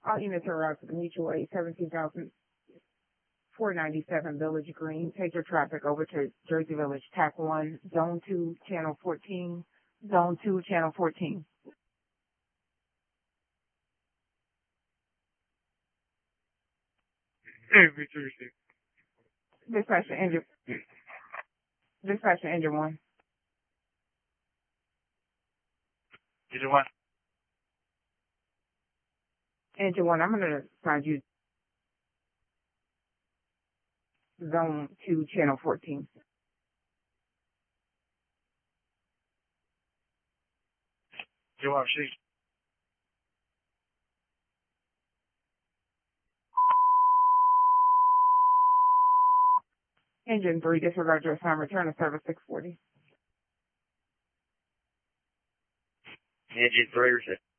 All units are routed to the mutual aid 17,497 Village Green. Take your traffic over to Jersey Village, TAC 1, Zone 2, Channel 14, Zone 2, Channel 14. Dispatcher, engine 1. Engine 1. Engine 1, I'm going to find you Zone 2, Channel 14. Engine 1, see. Engine 3, disregard your assignment, return to service 640. Engine 3,